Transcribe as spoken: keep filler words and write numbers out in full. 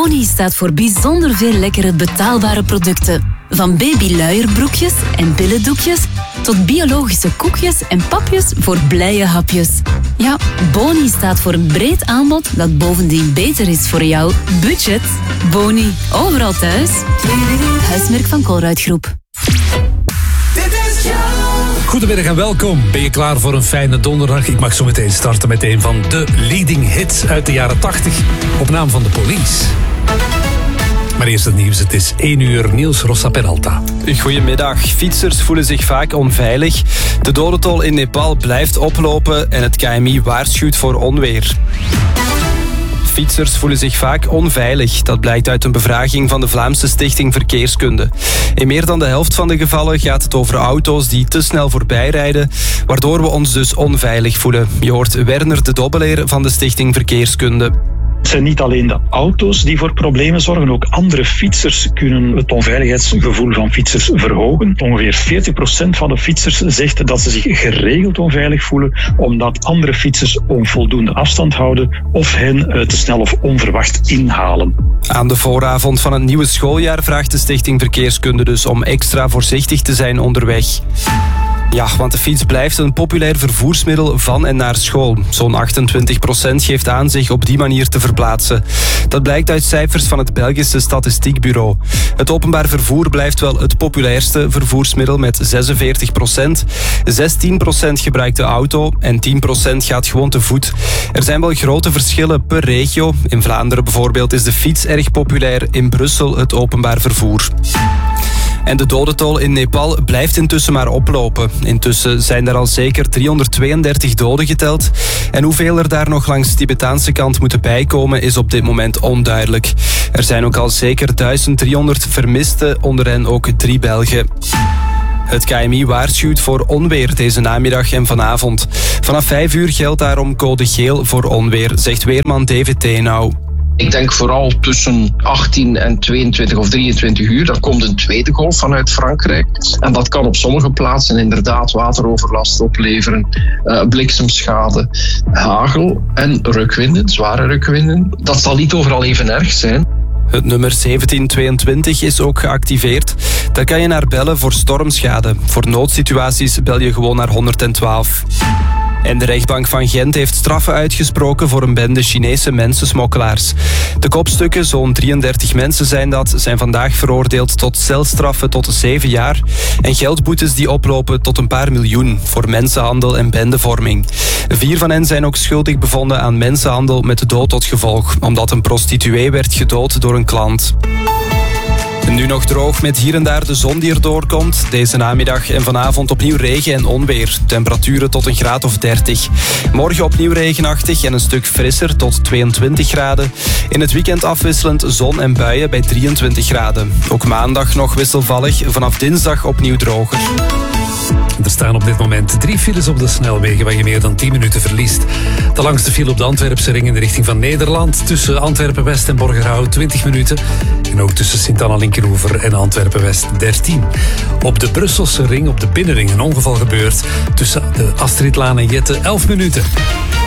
Boni staat voor bijzonder veel lekkere betaalbare producten. Van babyluierbroekjes en billendoekjes tot biologische koekjes en papjes voor blije hapjes. Ja, Boni staat voor een breed aanbod dat bovendien beter is voor jouw budget. Boni, overal thuis. Huismerk van Colruyt Groep. Goedemiddag en welkom. Ben je klaar voor een fijne donderdag? Ik mag zo meteen starten met een van de leading hits uit de jaren tachtig. Op naam van de Police. Maar eerst het nieuws. Het is één uur. Niels Rossa Peralta. Goedemiddag. Fietsers voelen zich vaak onveilig. De dodentol in Nepal blijft oplopen en het K M I waarschuwt voor onweer. Fietsers voelen zich vaak onveilig. Dat blijkt uit een bevraging van de Vlaamse Stichting Verkeerskunde. In meer dan de helft van de gevallen gaat het over auto's die te snel voorbij rijden, waardoor we ons dus onveilig voelen. Je hoort Werner de Dobbeleer van de Stichting Verkeerskunde. Het zijn niet alleen de auto's die voor problemen zorgen, ook andere fietsers kunnen het onveiligheidsgevoel van fietsers verhogen. Ongeveer veertig procent van de fietsers zegt dat ze zich geregeld onveilig voelen omdat andere fietsers onvoldoende afstand houden of hen te snel of onverwacht inhalen. Aan de vooravond van het nieuwe schooljaar vraagt de Stichting Verkeerskunde dus om extra voorzichtig te zijn onderweg. Ja, want de fiets blijft een populair vervoersmiddel van en naar school. Zo'n achtentwintig procent geeft aan zich op die manier te verplaatsen. Dat blijkt uit cijfers van het Belgische Statistiekbureau. Het openbaar vervoer blijft wel het populairste vervoersmiddel met zesenveertig procent. zestien procent gebruikt de auto en tien procent gaat gewoon te voet. Er zijn wel grote verschillen per regio. In Vlaanderen bijvoorbeeld is de fiets erg populair, in Brussel het openbaar vervoer. En de dodentol in Nepal blijft intussen maar oplopen. Intussen zijn er al zeker driehonderdtweeëndertig doden geteld. En hoeveel er daar nog langs de Tibetaanse kant moeten bijkomen is op dit moment onduidelijk. Er zijn ook al zeker duizend driehonderd vermisten, onder hen ook drie Belgen. Het K M I waarschuwt voor onweer deze namiddag en vanavond. Vanaf vijf uur geldt daarom code geel voor onweer, zegt weerman David Teenau. Ik denk vooral tussen achttien en tweeëntwintig of drieëntwintig uur. Dan komt een tweede golf vanuit Frankrijk. En dat kan op sommige plaatsen inderdaad wateroverlast opleveren, uh, bliksemschade, hagel en rukwinden, zware rukwinden. Dat zal niet overal even erg zijn. Het nummer zeventien tweeëntwintig is ook geactiveerd. Daar kan je naar bellen voor stormschade. Voor noodsituaties bel je gewoon naar honderdtwaalf. En de rechtbank van Gent heeft straffen uitgesproken voor een bende Chinese mensensmokkelaars. De kopstukken, zo'n drieëndertig mensen zijn dat, zijn vandaag veroordeeld tot celstraffen tot zeven jaar en geldboetes die oplopen tot een paar miljoen voor mensenhandel en bendevorming. Vier van hen zijn ook schuldig bevonden aan mensenhandel met de dood tot gevolg, omdat een prostituee werd gedood door een klant. Nu nog droog met hier en daar de zon die er doorkomt. Deze namiddag en vanavond opnieuw regen en onweer. Temperaturen tot een graad of dertig. Morgen opnieuw regenachtig en een stuk frisser tot tweeëntwintig graden. In het weekend afwisselend zon en buien bij drieëntwintig graden. Ook maandag nog wisselvallig, vanaf dinsdag opnieuw droger. Er staan op dit moment drie files op de snelwegen waar je meer dan tien minuten verliest. De langste file op de Antwerpse ring in de richting van Nederland. Tussen Antwerpen-West en Borgerhout twintig minuten. En ook tussen Sint-Anna-Linkeroever en Antwerpen-West dertien. Op de Brusselse ring, op de binnenring, een ongeval gebeurd. Tussen de Astridlaan en Jette elf minuten.